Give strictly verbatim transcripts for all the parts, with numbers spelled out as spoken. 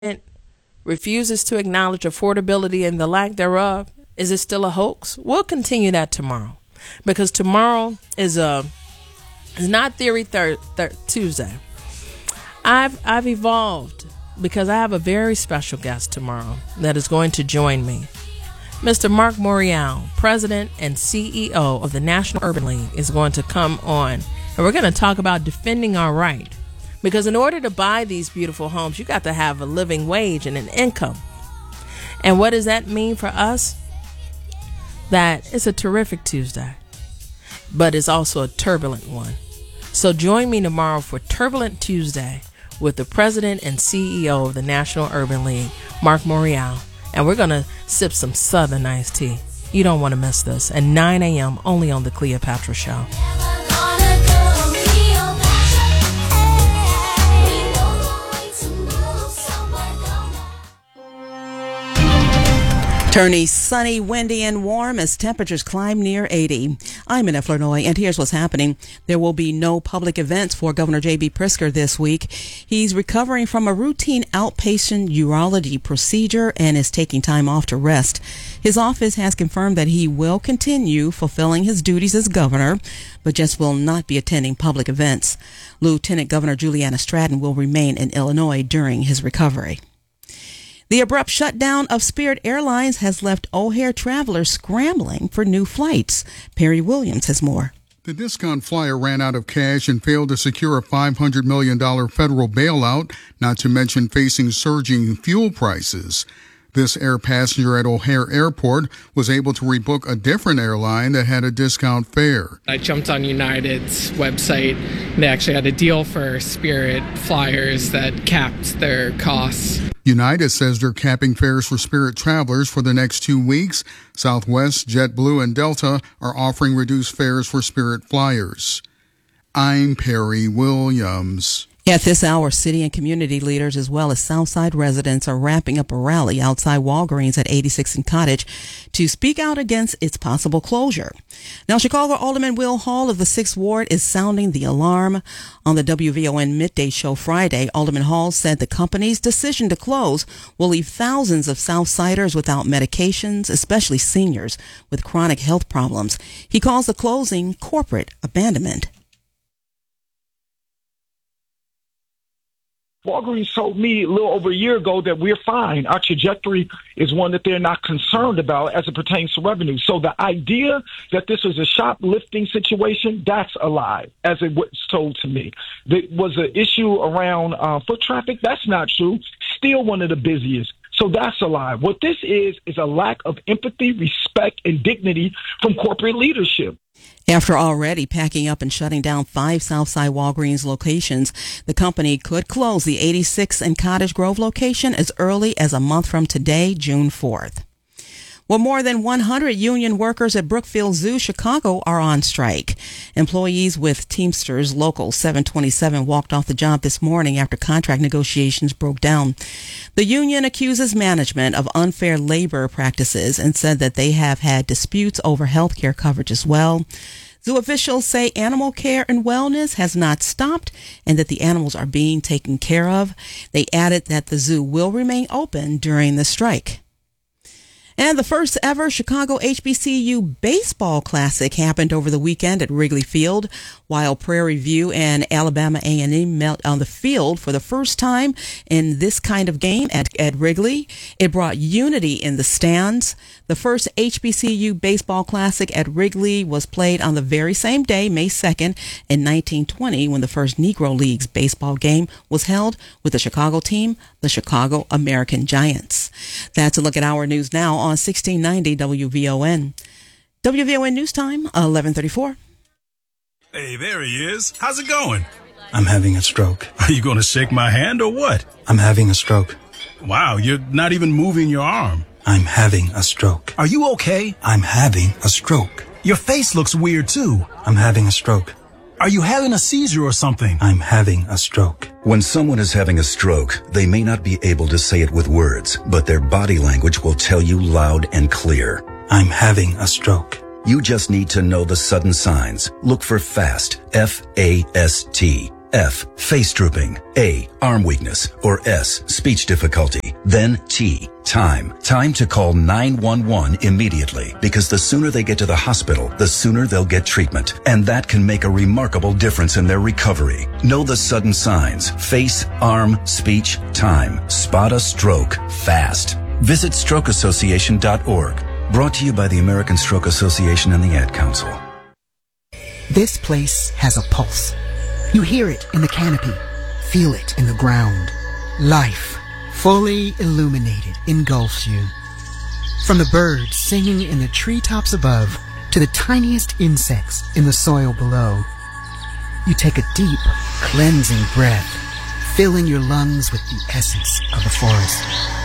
refuses to acknowledge affordability and the lack thereof, is it still a hoax? We'll continue that tomorrow, because tomorrow is a is not Theory thir- thir- Tuesday. I've I've evolved because I have a very special guest tomorrow that is going to join me. Mister Mark Morial, President and C E O of the National Urban League, is going to come on, and we're going to talk about defending our right. Because in order to buy these beautiful homes, you got to have a living wage and an income. And what does that mean for us? That it's a terrific Tuesday, but it's also a turbulent one. So join me tomorrow for Turbulent Tuesday with the President and C E O of the National Urban League, Mark Morial. And we're going to sip some Southern iced tea. You don't want to miss this at nine a.m. only on The Cleopatra Show. Turning sunny, windy, and warm as temperatures climb near eighty. I'm Annette Flournoy, and here's what's happening. There will be no public events for Governor J B. Pritzker this week. He's recovering from a routine outpatient urology procedure and is taking time off to rest. His office has confirmed that he will continue fulfilling his duties as governor, but just will not be attending public events. Lieutenant Governor Juliana Stratton will remain in Illinois during his recovery. The abrupt shutdown of Spirit Airlines has left O'Hare travelers scrambling for new flights. Perry Williams has more. The discount flyer ran out of cash and failed to secure a five hundred million dollars federal bailout, not to mention facing surging fuel prices. This air passenger at O'Hare Airport was able to rebook a different airline that had a discount fare. I jumped on United's website, and they actually had a deal for Spirit flyers that capped their costs. United says they're capping fares for Spirit travelers for the next two weeks. Southwest, JetBlue, and Delta are offering reduced fares for Spirit flyers. I'm Perry Williams. At this hour, city and community leaders as well as Southside residents are wrapping up a rally outside Walgreens at eighty-sixth and Cottage to speak out against its possible closure. Now, Chicago Alderman Will Hall of the sixth Ward is sounding the alarm. On the W V O N Midday Show Friday, Alderman Hall said the company's decision to close will leave thousands of Southsiders without medications, especially seniors with chronic health problems. He calls the closing corporate abandonment. Walgreens told me a little over a year ago that we're fine. Our trajectory is one that they're not concerned about as it pertains to revenue. So the idea that this was a shoplifting situation, that's a lie, as it was told to me. There was an issue around uh, foot traffic. That's not true. Still one of the busiest. So that's a lie. What this is, is a lack of empathy, respect, and dignity from corporate leadership. After already packing up and shutting down five Southside Walgreens locations, the company could close the eighty-sixth and Cottage Grove location as early as a month from today, June fourth. Well, more than one hundred union workers at Brookfield Zoo, Chicago, are on strike. Employees with Teamsters Local seven twenty-seven walked off the job this morning after contract negotiations broke down. The union accuses management of unfair labor practices and said that they have had disputes over health care coverage as well. Zoo officials say animal care and wellness has not stopped and that the animals are being taken care of. They added that the zoo will remain open during the strike. And the first ever Chicago H B C U Baseball Classic happened over the weekend at Wrigley Field, while Prairie View and Alabama A and M met on the field for the first time in this kind of game at, at Wrigley. It brought unity in the stands. The first H B C U Baseball Classic at Wrigley was played on the very same day, May second, in nineteen twenty, when the first Negro Leagues baseball game was held with the Chicago team, the Chicago American Giants. That's a look at our news now on sixteen ninety W V O N. W V O N News Time, eleven thirty-four. Hey, there he is. How's it going? I'm having a stroke. Are you going to shake my hand or what? I'm having a stroke. Wow, you're not even moving your arm. I'm having a stroke. Are you okay? I'm having a stroke. Your face looks weird too. I'm having a stroke. Are you having a seizure or something? I'm having a stroke. When someone is having a stroke, they may not be able to say it with words, but their body language will tell you loud and clear. I'm having a stroke. You just need to know the sudden signs. Look for FAST, F A S T. F, face drooping. A, arm weakness. Or S, speech difficulty. Then T, time. Time to call nine one one immediately, because the sooner they get to the hospital, the sooner they'll get treatment. And that can make a remarkable difference in their recovery. Know the sudden signs. Face, arm, speech, time. Spot a stroke fast. Visit stroke association dot org. Brought to you by the American Stroke Association and the Ad Council. This place has a pulse. You hear it in the canopy, feel it in the ground. Life, fully illuminated, engulfs you. From the birds singing in the treetops above to the tiniest insects in the soil below, you take a deep, cleansing breath, filling your lungs with the essence of the forest.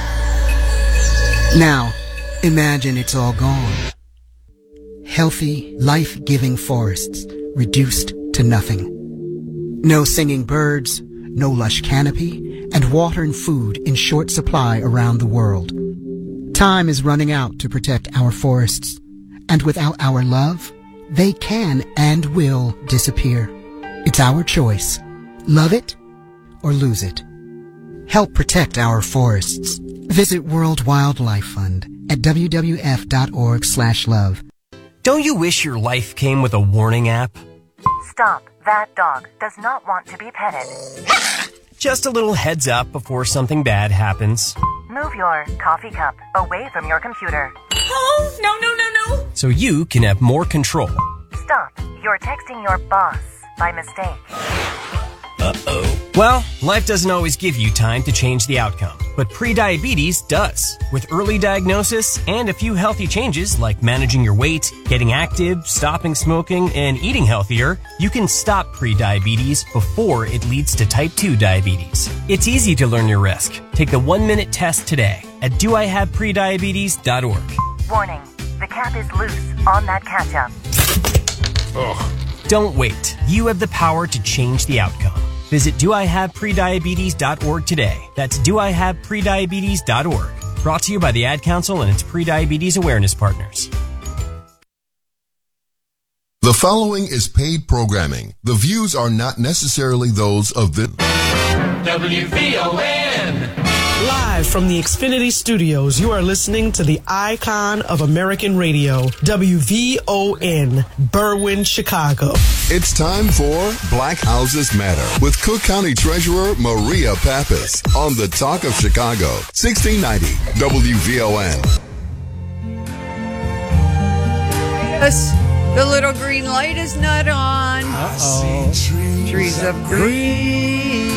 Now, imagine it's all gone. Healthy, life-giving forests reduced to nothing. No singing birds, no lush canopy, and water and food in short supply around the world. Time is running out to protect our forests, and without our love, they can and will disappear. It's our choice. Love it or lose it. Help protect our forests. Visit World Wildlife Fund at w w f dot org slash love. Don't you wish your life came with a warning app? Stop. That dog does not want to be petted. Just a little heads up before something bad happens. Move your coffee cup away from your computer. Oh, no, no, no, no. So you can have more control. Stop. You're texting your boss by mistake. Uh-oh. Well, life doesn't always give you time to change the outcome, but prediabetes does. With early diagnosis and a few healthy changes like managing your weight, getting active, stopping smoking, and eating healthier, you can stop prediabetes before it leads to type two diabetes. It's easy to learn your risk. Take the one-minute test today at do I have prediabetes dot org. Warning, the cap is loose on that ketchup. Ugh. Don't wait. You have the power to change the outcome. Visit do I have prediabetes dot org today. That's do I have prediabetes dot org. Brought to you by the Ad Council and its prediabetes awareness partners. The following is paid programming. The views are not necessarily those of the W V O N. Live from the Xfinity Studios, you are listening to the icon of American radio, W V O N, Berwyn, Chicago. It's time for Black Houses Matter with Cook County Treasurer Maria Pappas on the Talk of Chicago, sixteen ninety W V O N. Yes, the little green light is not on. Uh-oh. Trees, trees of green,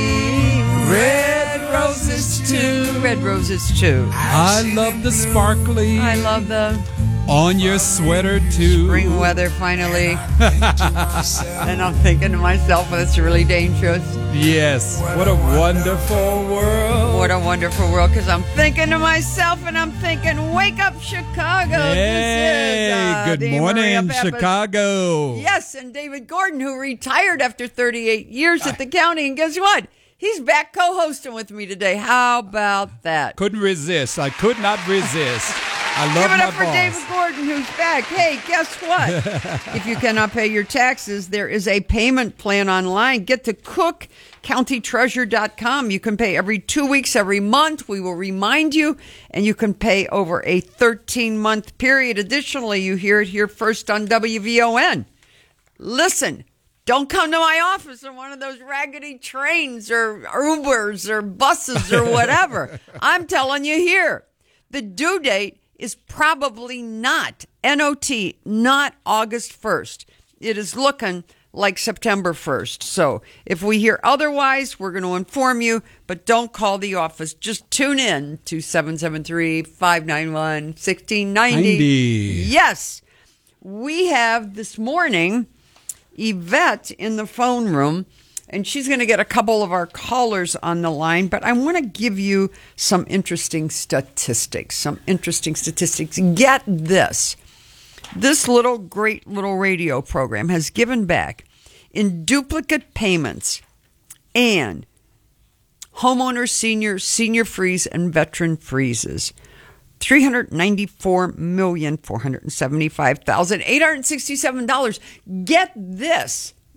red roses too. Red roses too. I love the sparkly. I love the on your sweater too. Spring weather finally. And I'm thinking to myself, well, it's really dangerous. Yes. What a wonderful world. What a wonderful world. Because I'm thinking to myself and I'm thinking, wake up, Chicago. Hey, this is, uh, good morning, Chicago. Yes, and David Gordon, who retired after thirty-eight years at the county. And guess what? He's back co-hosting with me today. How about that? Couldn't resist. I could not resist. I love Give it my up for boss. David Gordon, who's back. Hey, guess what? If you cannot pay your taxes, there is a payment plan online. Get to cook county treasurer dot com. You can pay every two weeks, every month. We will remind you, and you can pay over a thirteen-month period. Additionally, you hear it here first on W V O N. Listen. Don't come to my office in one of those raggedy trains or Ubers or buses or whatever. I'm telling you here, the due date is probably not, N O T, not August first. It is looking like September first. So if we hear otherwise, we're going to inform you, but don't call the office. Just tune in to seven seven three, five nine one, one six nine zero. Yes, we have this morning Yvette in the phone room, and she's going to get a couple of our callers on the line, but I want to give you some interesting statistics, some interesting statistics. Get this. This little, great little radio program has given back in duplicate payments and homeowner, senior, senior freeze, and veteran freezes. three hundred ninety-four million, four hundred seventy-five thousand, eight hundred sixty-seven dollars. Get this.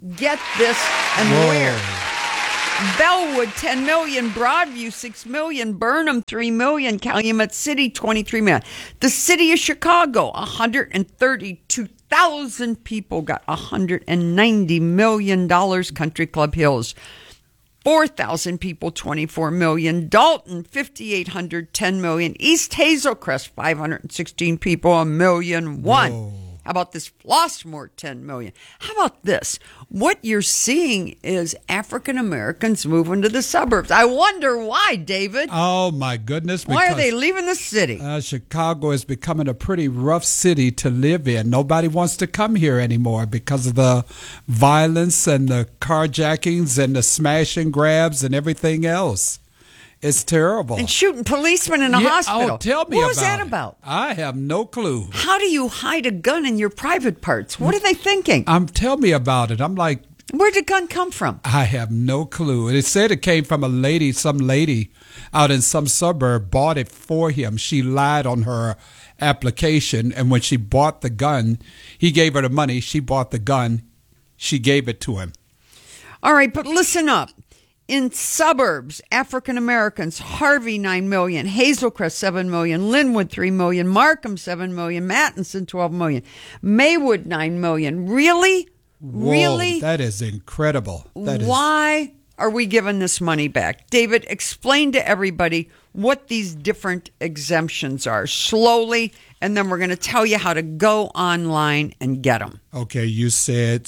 Get this and Whoa. where. Bellwood, ten million dollars. Broadview, six million dollars. Burnham, three million dollars. Calumet City, twenty-three million dollars. The city of Chicago, one hundred thirty-two thousand people got one hundred ninety million dollars. Country Club Hills, four thousand people, twenty-four million dollars. Dalton, five thousand eight hundred, ten million dollars. East Hazelcrest, five hundred sixteen people, a million one. Whoa. How about this? Flossmoor, ten million dollars. How about this? What you're seeing is African Americans moving to the suburbs. I wonder why, David. Oh, my goodness. Why are they leaving the city? Uh, Chicago is becoming a pretty rough city to live in. Nobody wants to come here anymore because of the violence and the carjackings and the smash and grabs and everything else. It's terrible. And shooting policemen in a yeah, hospital. Oh, tell me what about was that it. about? I have no clue. How do you hide a gun in your private parts? What are they thinking? Um, tell me about it. I'm like, where did the gun come from? I have no clue. It said it came from a lady, some lady out in some suburb bought it for him. She lied on her application, and when she bought the gun, he gave her the money. She bought the gun. She gave it to him. All right, but listen up. In suburbs, African Americans, Harvey, nine million, Hazelcrest, seven million, Linwood, three million, Markham, seven million, Mattinson, twelve million, Maywood, nine million. Really? Whoa, really? That is incredible. That Why is... are we giving this money back? David, explain to everybody what these different exemptions are slowly, and then we're going to tell you how to go online and get them. Okay, you said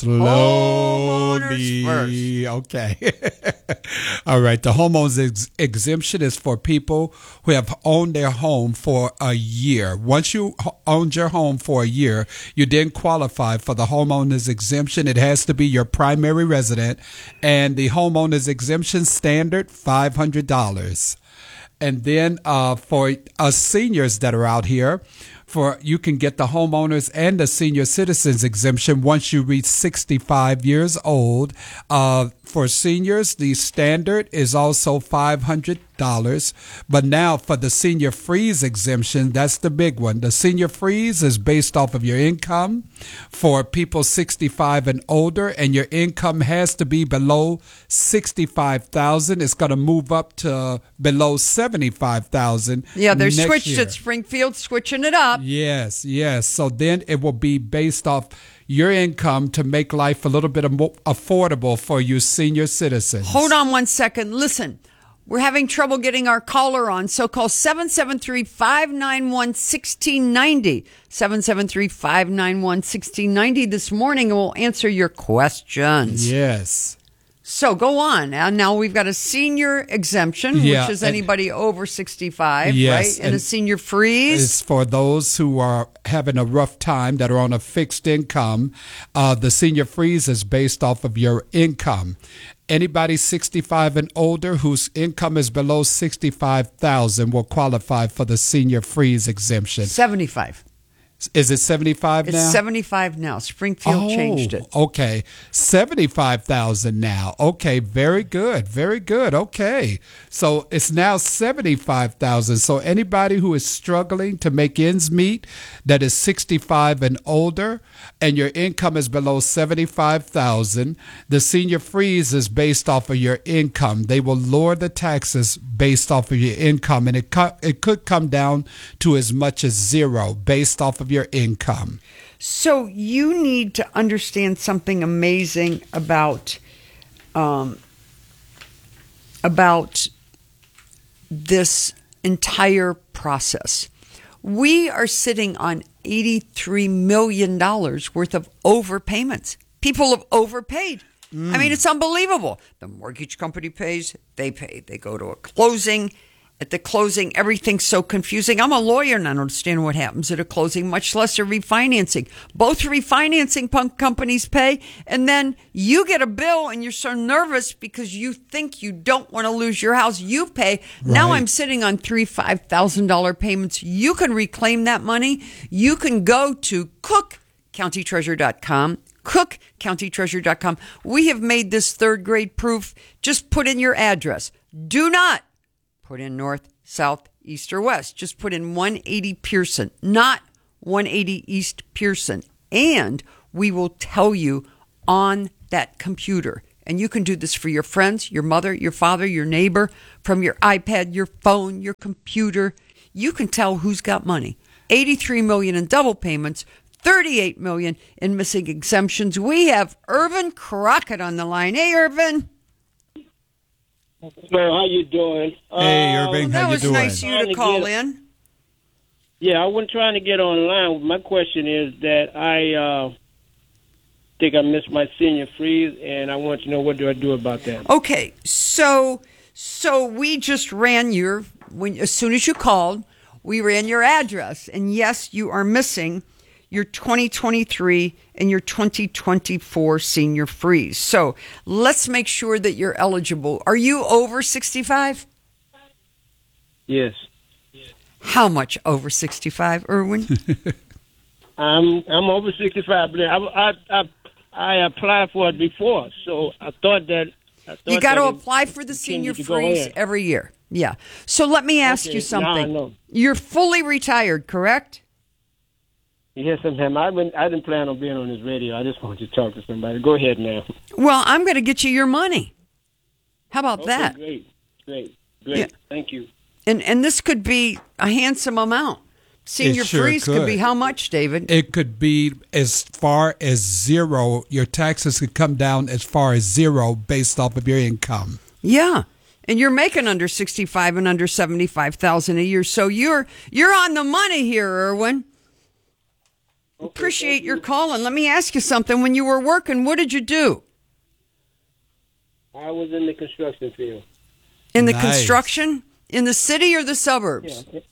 slowly. Okay. All right. The homeowners ex- exemption is for people who have owned their home for a year. Once you ho- owned your home for a year, you then qualify for the homeowners exemption. It has to be your primary resident, and the homeowners exemption standard, five hundred dollars. And then uh, for us seniors that are out here, for you can get the homeowners and the senior citizens exemption once you reach sixty-five years old. Uh, for seniors, the standard is also five hundred dollars. But now for the senior freeze exemption, that's the big one. The senior freeze is based off of your income for people sixty-five and older, and your income has to be below sixty-five thousand dollars. It's going to move up to below seventy-five thousand dollars. Yeah, they're next switched year. at Springfield, switching it up. Yes, yes. So then it will be based off your income to make life a little bit more affordable for you senior citizens. Hold on one second. Listen, we're having trouble getting our caller on, so call seven seven three, five nine one, one six nine zero. seven seven three, five nine one, one six nine zero this morning, and we'll answer your questions. Yes. So go on. And now we've got a senior exemption, Yeah, which is and- anybody over sixty-five, Yes, right? And, and a senior freeze. It's for those who are having a rough time that are on a fixed income. Uh, the senior freeze is based off of your income. Anybody sixty-five and older whose income is below sixty-five thousand will qualify for the senior freeze exemption. seventy-five. Is it seventy-five It's now? seventy-five now. Springfield Oh, changed it. Okay. seventy-five thousand now. Okay, very good. Very good. Okay. So it's now seventy-five thousand. So anybody who is struggling to make ends meet that is sixty-five and older and your income is below seventy-five thousand, the senior freeze is based off of your income. They will lower the taxes based off of your income, and it co- it could come down to as much as zero based off of your income. So you need to understand something amazing about um, about this entire process. We are sitting on eighty-three million dollars worth of overpayments. People have overpaid. Mm. I mean, it's unbelievable. The mortgage company pays, they pay. They go to a closing. At the closing, everything's so confusing. I'm a lawyer and I don't understand what happens at a closing, much less a refinancing. Both refinancing pump companies pay, and then you get a bill and you're so nervous because you think you don't want to lose your house. You pay. Right. Now I'm sitting on three, five thousand dollar payments. You can reclaim that money. You can go to cook county treasurer dot com. cook county treasurer dot com. We have made this third grade proof. Just put in your address. Do not put in north, south, east, or west. Just put in one eighty Pearson, not one eighty East Pearson. And we will tell you on that computer. And you can do this for your friends, your mother, your father, your neighbor, from your iPad, your phone, your computer. You can tell who's got money. eighty-three million dollars in double payments, thirty-eight million dollars in missing exemptions. We have Irvin Crockett on the line. Hey, Irvin. Well, how you doing? Hey, Irving, that how you was doing? nice of you to call get, in. Yeah, I wasn't trying to get online. My question is that I uh, think I missed my senior freeze, and I want to know what do I do about that. Okay, so so we just ran your when as soon as you called, we ran your address, and yes, you are missing your twenty twenty-three and your twenty twenty-four senior freeze. So let's make sure that you're eligible. Are you over sixty-five? Yes. How much over sixty-five, Irwin? I'm I'm over sixty-five. But I I I, I applied for it before, so I thought that I thought you got to that apply for the senior to go freeze ahead. every year. Yeah. So let me ask Okay, you now I something. know. You're fully retired, correct? Yes, ma'am. I didn't I didn't plan on being on this radio. I just wanted to talk to somebody. Go ahead now. Well, I'm going to get you your money. How about Okay, that? Great, great, great. Yeah. Thank you. And and this could be a handsome amount. Senior It sure freeze could. could. be how much, David? It could be as far as zero. Your taxes could come down as far as zero based off of your income. Yeah. And you're making under sixty-five and under seventy-five thousand a year. So you're you're on the money here, Irwin. Okay, Appreciate your call. And let me ask you something. When you were working, what did you do? I was in the construction field. In the Nice. construction? In the city or the suburbs? Yeah.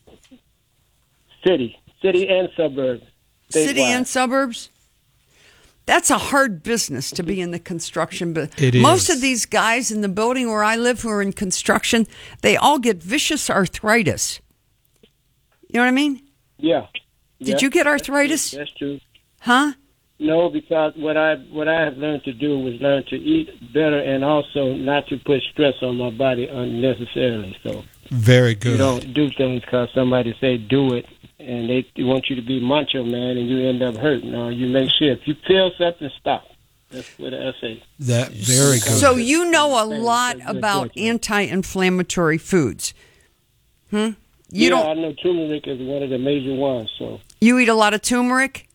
City, city and suburbs. City statewide. and suburbs? That's a hard business to be in the construction business. It Most is. of these guys in the building where I live who are in construction, they all get vicious arthritis. You know what I mean? Yeah. Did Yeah. you get arthritis? That's true. Huh? No, because what I what I have learned to do was learn to eat better and also not to put stress on my body unnecessarily. So Very good. you don't do things because somebody say do it, and they want you to be macho man, and you end up hurt. No, you make sure if you feel something, stop. That's what I say. That very good. So you know a lot about anti-inflammatory foods. Hmm? You yeah, don't. I know turmeric is one of the major ones, so You eat a lot of turmeric?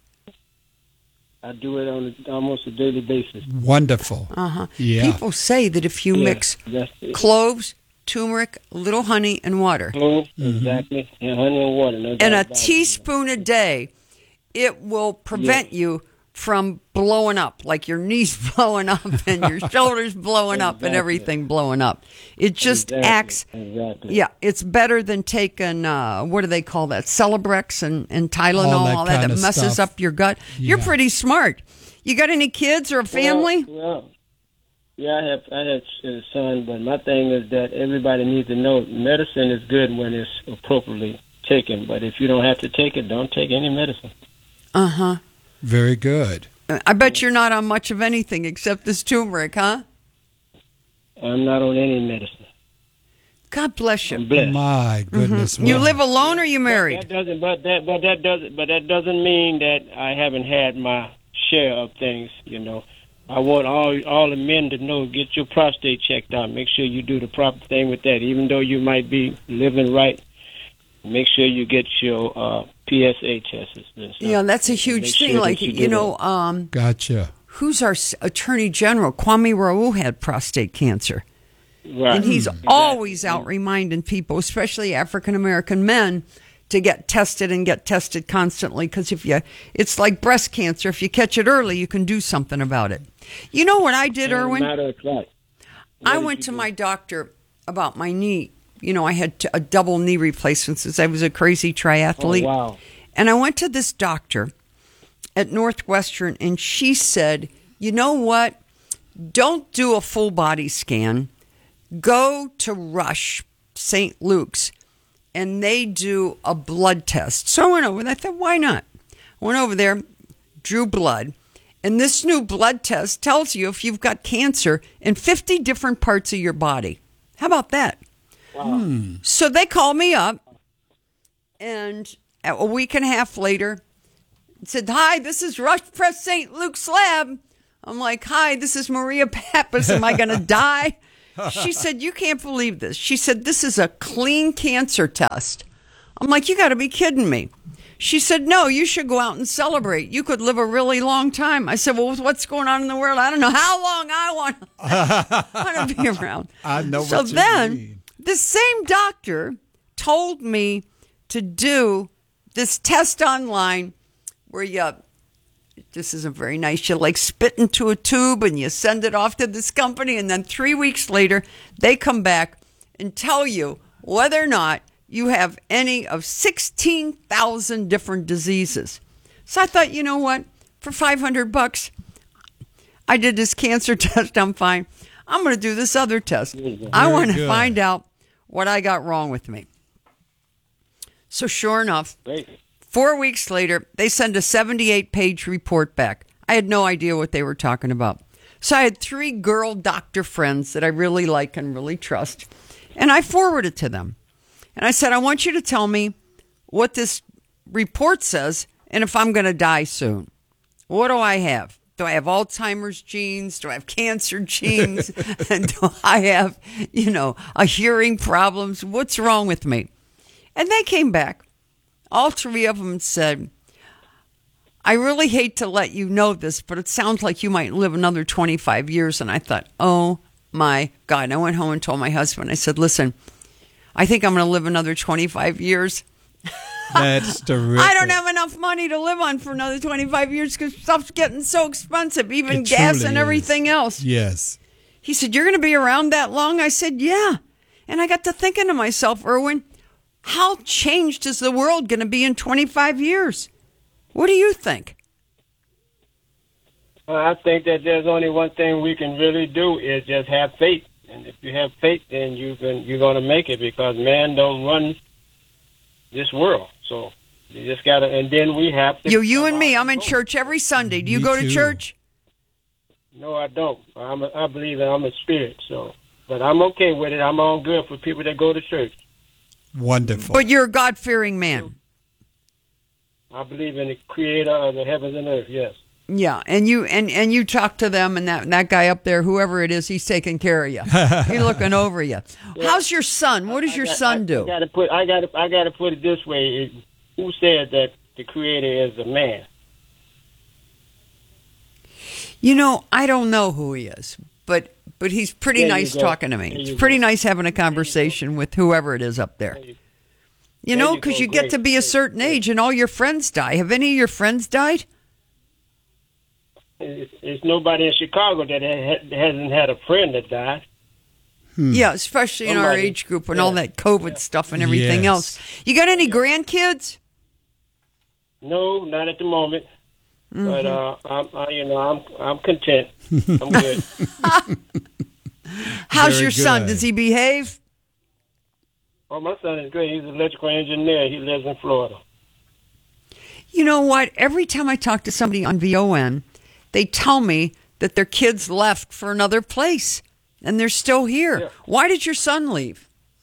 I do it on a, almost a daily basis. Wonderful. Uh-huh. Yeah. People say that if you Yeah, mix that's it. cloves, turmeric, a little honey, and water, Clove, Mm-hmm. exactly, and honey and water. No and doubt a about it. teaspoon a day, it will prevent you from blowing up, like your knees blowing up and your shoulders blowing up and Exactly. everything blowing up. It just Exactly, acts. exactly. Yeah, it's better than taking, uh, what do they call that, Celebrex and, and Tylenol, All that all that, kind that of messes stuff. up your gut. You're Yeah. pretty smart. You got any kids or a family? Well, well, yeah, I have I have a son, but my thing is that everybody needs to know medicine is good when it's appropriately taken. But if you don't have to take it, don't take any medicine. Uh-huh. Very good. I bet you're not on much of anything except this turmeric, huh? I'm not on any medicine. God bless you. I'm blessed. My goodness. You well, live alone or you married? That doesn't, but that, but that doesn't, but that doesn't mean that I haven't had my share of things. You know, I want all all the men to know: get your prostate checked out. Make sure you do the proper thing with that. Even though you might be living right, make sure you get your uh, P S A tests. And stuff. Yeah, that's a Make huge sure thing. that Like, you you do know, that. um, Gotcha. who's our s- Attorney General? Kwame Raoul had prostate cancer. Right. And he's Exactly. always out reminding people, especially African American men, to get tested and get tested constantly. Because if you, it's like breast cancer. If you catch it early, you can do something about it. You know what I did, As a Irwin? matter of fact, I did went you to do? my doctor about my knee. You know, I had t- a double knee replacement since I was a crazy triathlete. Oh, wow. And I went to this doctor at Northwestern, and she said, you know what? Don't do a full body scan. Go to Rush, Saint Luke's, and they do a blood test. So I went over there. I thought, why not? I went over there, drew blood, and this new blood test tells you if you've got cancer in fifty different parts of your body. How about that? Hmm. So they called me up, and a week and a half later, said, hi, this is Rush Press Saint Luke's Lab. I'm like, hi, this is Maria Pappas. Am I going to die? She said, you can't believe this. She said, this is a clean cancer test. I'm like, you got to be kidding me. She said, no, you should go out and celebrate. You could live a really long time. I said, well, what's going on in the world? I don't know how long I want, want to be around. I know so what you then, mean. the same doctor told me to do this test online where you, this isn't very nice, you like spit into a tube and you send it off to this company, and then three weeks later, they come back and tell you whether or not you have any of sixteen thousand different diseases. So I thought, you know what? For five hundred bucks, I did this cancer test. I'm fine. I'm going to do this other test. Very I want to good. find out what I got wrong with me. So sure enough, Great. four weeks later, they send a seventy-eight page report back. I had no idea what they were talking about. So I had three girl doctor friends that I really like and really trust, and I forwarded to them. And I said, I want you to tell me what this report says and if I'm going to die soon. What do I have? Do I have Alzheimer's genes? Do I have cancer genes? And do I have, you know, a hearing problems? What's wrong with me? And they came back. All three of them said, I really hate to let you know this, but it sounds like you might live another twenty-five years. And I thought, oh my God. And I went home and told my husband, I said, listen, I think I'm going to live another twenty-five years. That's terrific. I don't have enough money to live on for another twenty-five years because stuff's getting so expensive, even It gas truly and everything is. else. Yes. He said, you're going to be around that long? I said, yeah. And I got to thinking to myself, Erwin, how changed is the world going to be in twenty-five years? What do you think? Well, I think that there's only one thing we can really do is just have faith. And if you have faith, then you can, you're going to make it, because man don't run this world. So you just got to, and then we have to. You, you and me, I'm in church every Sunday. Do you Me go to too. church? No, I don't. I'm a, I believe that I'm a spirit. So, but I'm okay with it. I'm all good for people that go to church. Wonderful. But you're a God-fearing man. I believe in the creator of the heavens and earth, yes. Yeah, and you and, and you talk to them, and that that guy up there, whoever it is, he's taking care of you. He's looking over you. How's your son? What does I your got- son I, do? I gotta put. I got. I got to put it this way: it, who said that the creator is a man? You know, I don't know who he is, but but he's pretty There you nice go. talking to me. There It's you pretty go. nice having a conversation with whoever it is up there. You There know, you because go. you get Great. to be a certain age, and all your friends die. Have any of your friends died? It's, it's nobody in Chicago that ha- hasn't had a friend that died. Yeah, especially in our Somebody. age group and all that COVID stuff and everything Yes. else. You got any grandkids? No, not at the moment. But Mhm. uh, I'm, I, you know, I'm, I'm content. I'm good. How's Very your son? good. Does he behave? Oh, my son is great. He's an electrical engineer. He lives in Florida. You know what? Every time I talk to somebody on V O N, they tell me that their kids left for another place and they're still here. Why did your son leave?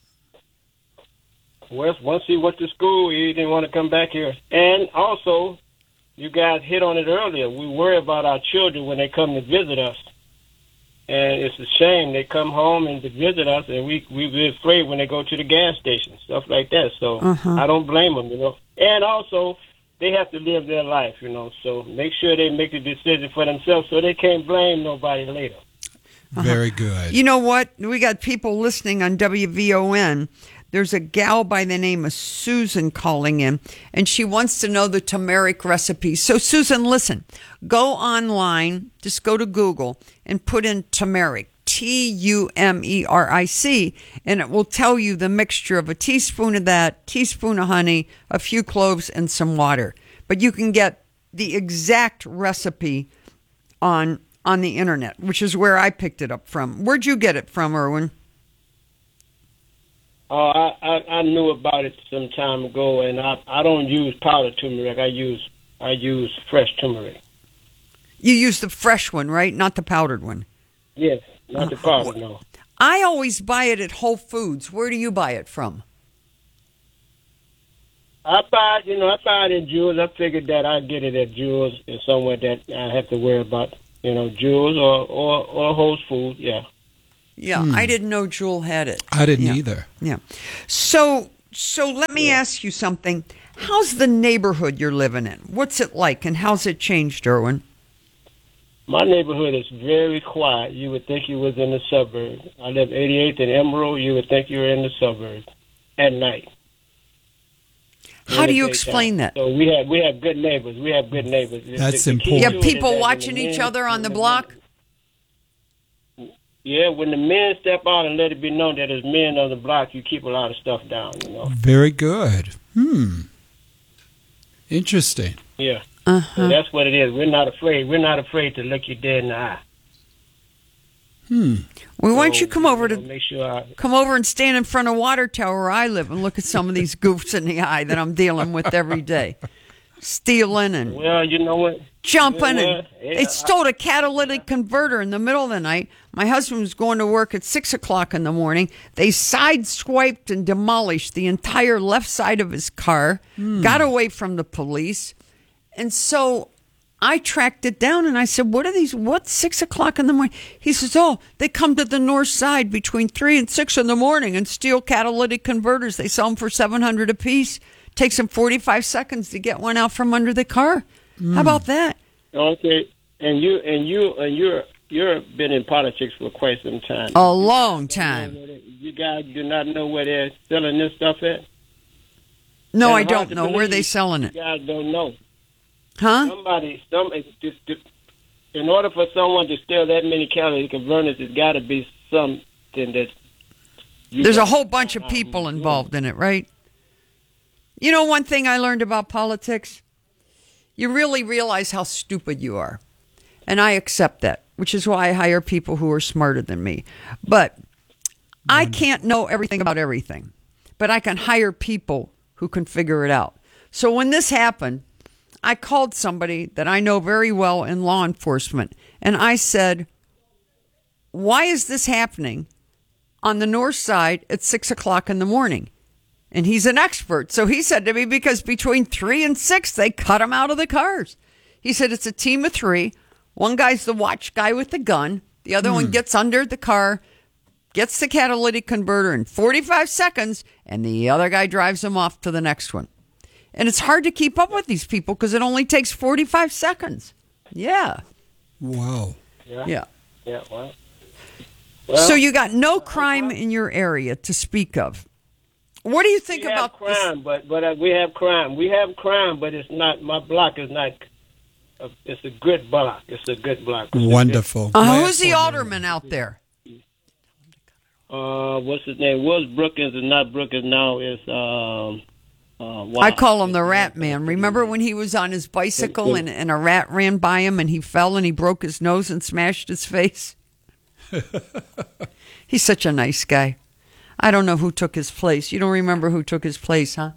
Once, once he went to school, he didn't want to come back here. And also, you guys hit on it earlier. We worry about our children when they come to visit us. And it's a shame they come home and to visit us, and we we be afraid when they go to the gas station, stuff like that. So Uh-huh. I don't blame them, you know. And also, they have to live their life, you know. So make sure they make the decision for themselves, so they can't blame nobody later. Very good. You know what? We got people listening on W V O N. There's a gal by the name of Susan calling in, and she wants to know the turmeric recipe. So, Susan, listen. Go online, just go to Google, and put in turmeric, T U M E R I C, and it will tell you the mixture of a teaspoon of that, teaspoon of honey, a few cloves, and some water. But you can get the exact recipe on on the internet, which is where I picked it up from. Where'd you get it from, Erwin? Oh, I, I I knew about it some time ago, and I I don't use powdered turmeric. I use I use fresh turmeric. You use the fresh one, right? Not the powdered one. Yes, not the powder, no. I always buy it at Whole Foods. Where do you buy it from? I buy it, you know, I buy it in Jewel's. I figured that I'd get it at Jewel's or somewhere that I have to worry about You know, Jewel's or, or, or Whole Foods, yeah. Yeah, Hmm. I didn't know Jewel had it. I didn't Yeah. either. Yeah. So, so let me ask you something. How's the neighborhood you're living in? What's it like, and how's it changed, Erwin? My neighborhood is very quiet. You would think you was in the suburbs. I live eighty-eighth and Emerald. You would think you were in the suburbs at night. How In do the you daytime. explain that? So we have we have good neighbors. We have good neighbors. That's The- the key important. You to have it is that people when watching the each men- other on the block? Yeah, when the men step out and let it be known that there's men on the block, you keep a lot of stuff down. You know. Very good. Hmm. Interesting. Yeah. Uh-huh. So that's what it is. We're not afraid. We're not afraid to look you dead in the eye. Hmm. Well, why don't you So, come over to know, make sure I, come over and stand in front of Water Tower where I live and look at some of these goofs in the eye that I'm dealing with every day, stealing and well, you know what? jumping, Well, and yeah, they stole a catalytic converter in the middle of the night. My husband was going to work at six o'clock in the morning. They sideswiped and demolished the entire left side of his car, got away from the police, and so I tracked it down and I said, "What are these? What's six o'clock in the morning?" He says, "Oh, they come to the north side between three and six in the morning and steal catalytic converters. They sell them for seven hundred apiece. Takes them forty-five seconds to get one out from under the car. How about that?" Okay, and you and you and you're you've been in politics for quite some time. A long time. You guys do not know where they're selling this stuff at? No, And I hard don't to know. Where are believe they selling it? You guys don't know. Huh? Somebody, some, it's just, just, in order for someone to steal that many catalytic converters, it's got to be something that. you There's a got- whole bunch of people involved in it, right? You know, one thing I learned about politics, you really realize how stupid you are. And I accept that, which is why I hire people who are smarter than me. But I can't know everything about everything, but I can hire people who can figure it out. So when this happened, I called somebody that I know very well in law enforcement, and I said, "Why is this happening on the north side at six o'clock in the morning?" And he's an expert. So he said to me, because between three and six, they cut them out of the cars. He said, it's a team of three. One guy's the watch guy with the gun. The other one gets under the car, gets the catalytic converter in forty-five seconds, and the other guy drives them off to the next one. And it's hard to keep up with these people because it only takes forty-five seconds. Yeah. Wow. Yeah. Yeah. Yeah, well. So you got no crime in your area to speak of. What do you think we about have crime? But but uh, we have crime. We have crime, but it's not. My block is not. Uh, it's a good block. It's a good block. It's Wonderful. Uh, who's the alderman out there? Uh, what's his name? Was Brookins and not Brookins now is um. Uh, wow. I call him the Rat Man. Remember when he was on his bicycle and, and a rat ran by him and he fell and he broke his nose and smashed his face? He's such a nice guy. I don't know who took his place. You don't remember who took his place, huh?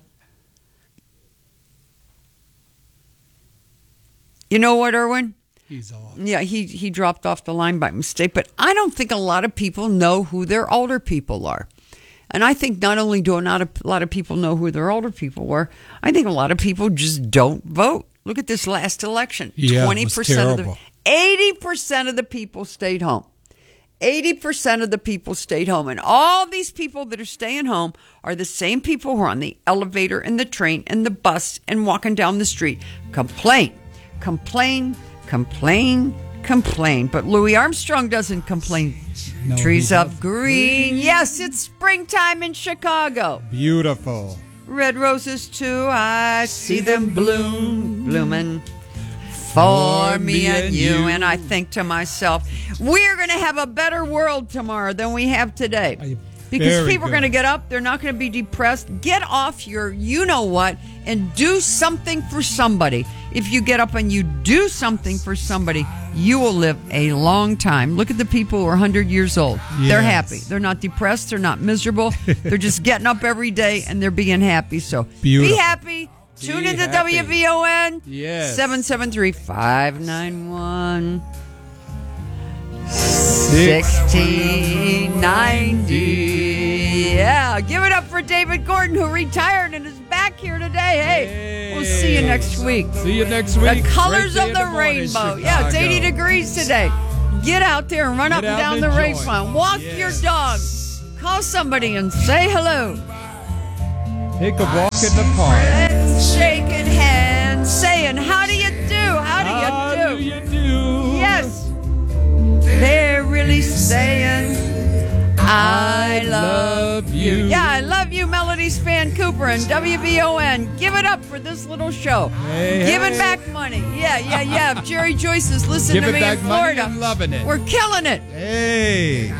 You know what, Erwin? He's off. Yeah, he, he dropped off the line by mistake. But I don't think a lot of people know who their older people are. And I think not only do not a lot of people know who their older people were, I think a lot of people just don't vote. Look at this last election. Yeah, twenty percent it was of the terrible. eighty percent of the people stayed home. eighty percent of the people stayed home. And all these people that are staying home are the same people who are on the elevator and the train and the bus and walking down the street. Complain, complain, complain, complain. But Louis Armstrong doesn't complain. No, Trees he up green. Yes, it's springtime in Chicago. Beautiful. Red roses too, I see them bloom, blooming for me and you. And I think to myself, we're going to have a better world tomorrow than we have today. Because Very people are good. going to get up, they're not going to be depressed. Get off your you-know-what and do something for somebody. If you get up and you do something for somebody, you will live a long time. Look at the people who are one hundred years old. They're Yes. happy. They're not depressed. They're not miserable. They're just getting up every day and they're being happy. So Beautiful. be happy. Tune Be into happy. W V O N. Yes. seven seven three, five nine one, Six. sixteen ninety. Yeah, give it up for David Gordon, who retired and is back here today. Hey, hey, we'll see you next week. See you next week. The colors Great of day the in the morning, rainbow. Chicago. Yeah, it's eighty degrees today. Get out there and run Get up and out down and the enjoy. range. Walk Yes. your dog. Call somebody and say hello. Take a walk in the park. Let's shaking hands, saying, how do you do? How do you How do? do you do? Yes. They're really saying, I love you. Yeah, I love you, Melody Span Cooper and W B O N. Give it up for this little show. Hey, Giving hey. back money. Yeah, yeah, yeah. If Jerry Joyce is listening Giving to me in back money Florida, and loving it. we're killing it. Hey.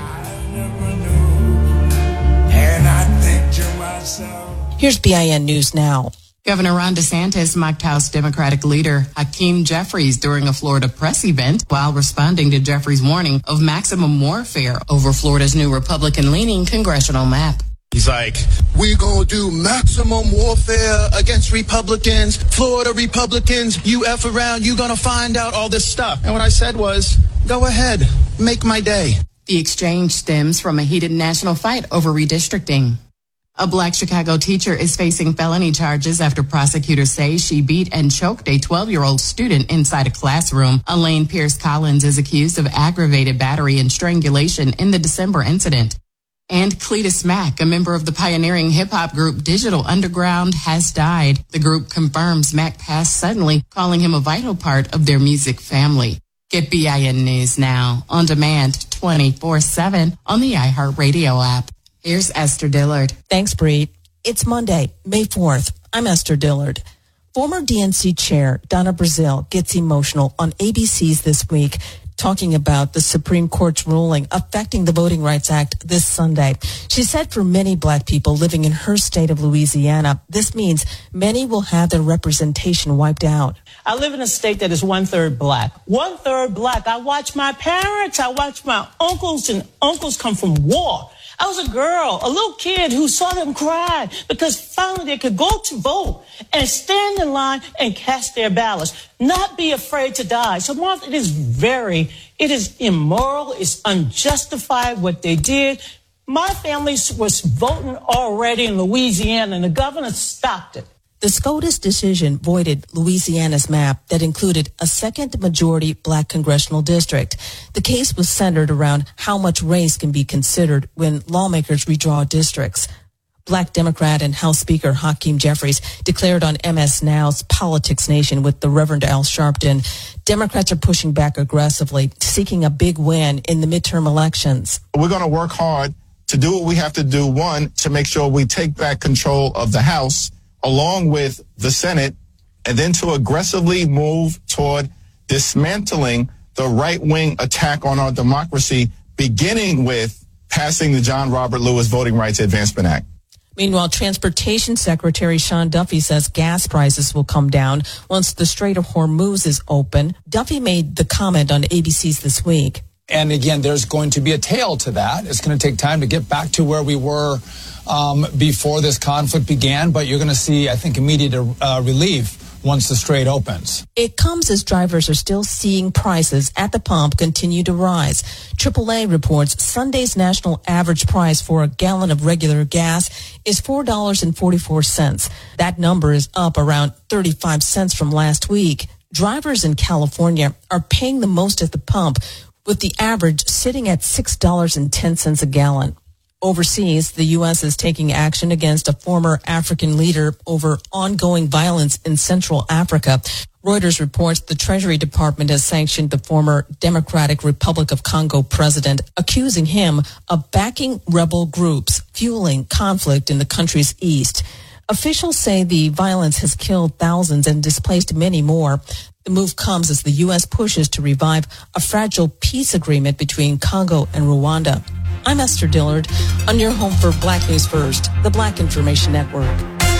And I think to myself. Here's B I N News Now. Governor Ron DeSantis mocked House Democratic leader Hakeem Jeffries during a Florida press event while responding to Jeffries' warning of maximum warfare over Florida's new Republican-leaning congressional map. He's like, we gonna do maximum warfare against Republicans, Florida Republicans, you F around, you gonna find out all this stuff. And what I said was, go ahead, make my day. The exchange stems from a heated national fight over redistricting. A black Chicago teacher is facing felony charges after prosecutors say she beat and choked a twelve-year-old student inside a classroom. Elaine Pierce Collins is accused of aggravated battery and strangulation in the December incident. And Cletus Mack, a member of the pioneering hip-hop group Digital Underground, has died. The group confirms Mack passed suddenly, calling him a vital part of their music family. Get B I N News now, on demand, twenty-four seven on the iHeartRadio app. Here's Esther Dillard. Thanks, Bree. It's Monday, May fourth. I'm Esther Dillard. Former D N C chair Donna Brazile gets emotional on A B C's This Week, talking about the Supreme Court's ruling affecting the Voting Rights Act this Sunday. She said for many black people living in her state of Louisiana, this means many will have their representation wiped out. I live in a state that is one-third black. One-third black. I watch my parents, I watch my uncles, and uncles come from war. I was a girl, a little kid who saw them cry because finally they could go to vote and stand in line and cast their ballots, not be afraid to die. So, Martha, it is very, it is immoral, it's unjustified what they did. My family was voting already in Louisiana, and the governor stopped it. The SCOTUS decision voided Louisiana's map that included a second majority black congressional district. The case was centered around how much race can be considered when lawmakers redraw districts. Black Democrat and House Speaker Hakeem Jeffries declared on M S Now's Politics Nation with the Reverend Al Sharpton, Democrats are pushing back aggressively, seeking a big win in the midterm elections. We're going to work hard to do what we have to do, one, to make sure we take back control of the House, along with the Senate, and then to aggressively move toward dismantling the right-wing attack on our democracy, beginning with passing the John Robert Lewis Voting Rights Advancement Act. Meanwhile, Transportation Secretary Sean Duffy says gas prices will come down once the Strait of Hormuz is open. Duffy made the comment on A B C's This Week. And again, there's going to be a tail to that. It's going to take time to get back to where we were um, before this conflict began, but you're going to see, I think, immediate uh, relief once the strait opens. It comes as drivers are still seeing prices at the pump continue to rise. triple A reports Sunday's national average price for a gallon of regular gas is four dollars and forty-four cents. That number is up around thirty-five cents from last week. Drivers in California are paying the most at the pump, with the average sitting at six dollars and ten cents a gallon. Overseas, the U S is taking action against a former African leader over ongoing violence in Central Africa. Reuters reports the Treasury Department has sanctioned the former Democratic Republic of Congo president, accusing him of backing rebel groups, fueling conflict in the country's east. Officials say the violence has killed thousands and displaced many more. The move comes as the U S pushes to revive a fragile peace agreement between Congo and Rwanda. I'm Esther Dillard, on your home for Black News First, the Black Information Network.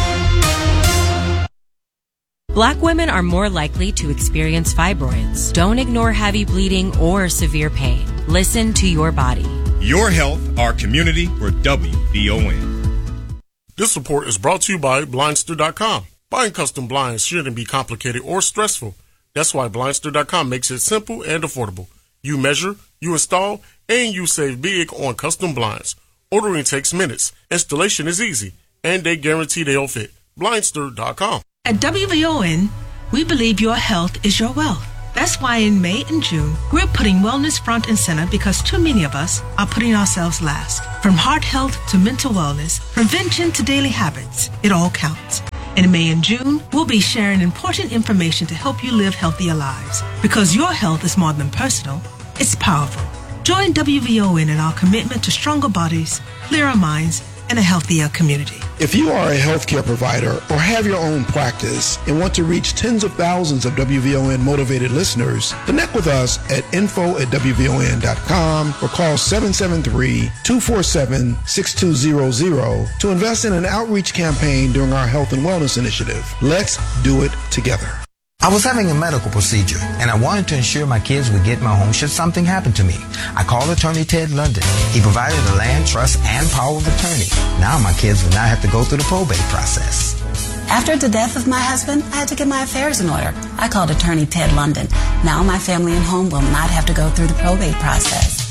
Black women are more likely to experience fibroids. Don't ignore heavy bleeding or severe pain. Listen to your body. Your health, our community, we're W V O N. This report is brought to you by Blindster dot com. Buying custom blinds shouldn't be complicated or stressful. That's why Blindster dot com makes it simple and affordable. You measure, you install, and you save big on custom blinds. Ordering takes minutes, installation is easy, and they guarantee they'll fit. blindster dot com. At W V O N, we believe your health is your wealth. That's why in May and June, we're putting wellness front and center because too many of us are putting ourselves last. From heart health to mental wellness, prevention to daily habits, it all counts. In May and June, we'll be sharing important information to help you live healthier lives. Because your health is more than personal, it's powerful. Join W V O N in our commitment to stronger bodies, clearer minds, and a healthier community. If you are a healthcare provider or have your own practice and want to reach tens of thousands of W V O N motivated listeners, connect with us at info at W V O N dot com or call seven seven three, two four seven, six two zero zero to invest in an outreach campaign during our health and wellness initiative. Let's do it together. I was having a medical procedure, and I wanted to ensure my kids would get my home should something happen to me. I called attorney Ted London. He provided a land trust and power of attorney. Now my kids will not have to go through the probate process. After the death of my husband, I had to get my affairs in order. I called attorney Ted London. Now my family and home will not have to go through the probate process.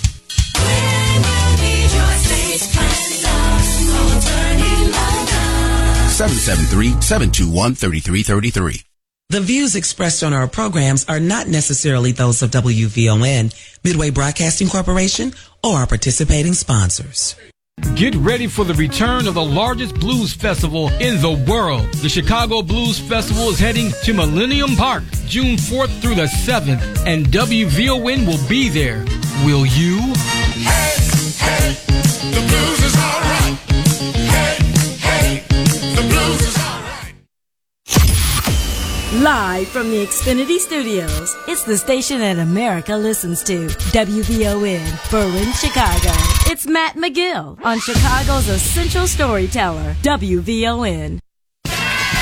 seven seven three, seven two one, three three three three. The views expressed on our programs are not necessarily those of W V O N, Midway Broadcasting Corporation, or our participating sponsors. Get ready for the return of the largest blues festival in the world. The Chicago Blues Festival is heading to Millennium Park June fourth through the seventh, and W V O N will be there. Will you? Hey, hey, the blues is all right. Hey, hey, the blues is all right. Live from the Xfinity Studios, it's the station that America listens to. W V O N, Berwyn, Chicago. It's Matt McGill on Chicago's essential storyteller, W V O N.